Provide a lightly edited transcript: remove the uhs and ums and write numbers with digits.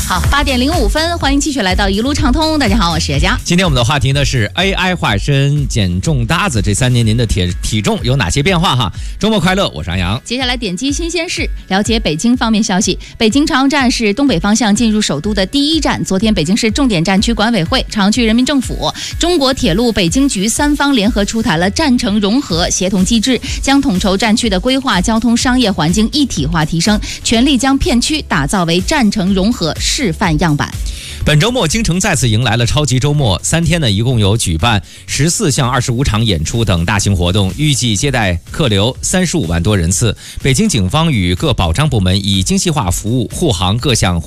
好，8:05，欢迎继续来到一路畅通。大家好，我是叶佳。 今天我们的话题呢是 AI 化身减重搭子，这3年您的体重有哪些变化哈？周末快乐，我是杨洋。 接下来点击新鲜事，了解北京方面消息。北京朝阳站是东北方向进入首都的第一站。昨天，北京市重点战区管委会、朝阳区人民政府、中国铁路北京局3方联合出台了战城融合协同机制，将统筹战区的规划、交通、商业环境一体化提升，全力将片区打造为战城融合示范样板。 本周末，京城再次迎来了超级周末，3天呢，一共有举办14项25场演出等大型活动，预计接待客流35万多人次。北京警方与各保障部门以精细化服务护航各项